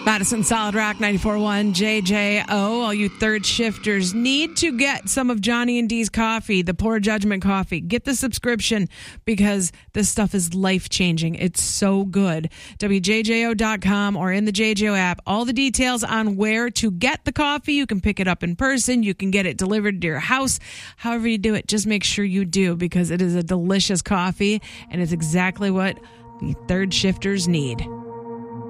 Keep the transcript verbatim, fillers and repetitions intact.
Madison Solid Rock ninety-four point one J J O. All you third shifters need to get some of Johnny and Dee's coffee, the Poor Judgment coffee. Get the subscription because this stuff is life-changing. It's so good. W J J O dot com or in the J J O app. All the details on where to get the coffee. You can pick it up in person. You can get it delivered to your house. However you do it, just make sure you do because it is a delicious coffee and it's exactly what the third shifters need.